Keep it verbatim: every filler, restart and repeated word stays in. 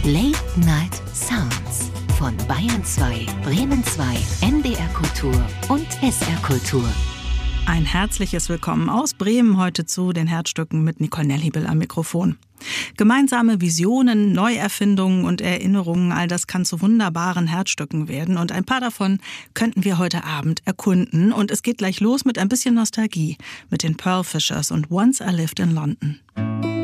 Late Night Sounds von Bayern zwei, Bremen zwei, N D R Kultur und S R Kultur. Ein herzliches Willkommen aus Bremen heute zu den Herzstücken mit Nicole Nelhibel am Mikrofon. Gemeinsame Visionen, Neuerfindungen und Erinnerungen, all das kann zu wunderbaren Herzstücken werden. Und ein paar davon könnten wir heute Abend erkunden. Und es geht gleich los mit ein bisschen Nostalgie, mit den Pearl Fishers und Once I Lived in London.